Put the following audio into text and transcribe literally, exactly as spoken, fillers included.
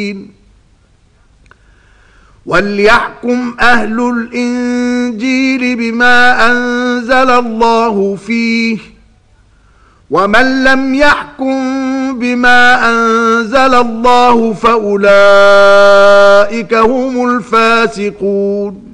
وليحكم أهل الإنجيل بما أنزل الله فيه ومن لم يحكم بما أنزل الله فأولئك هم الفاسقون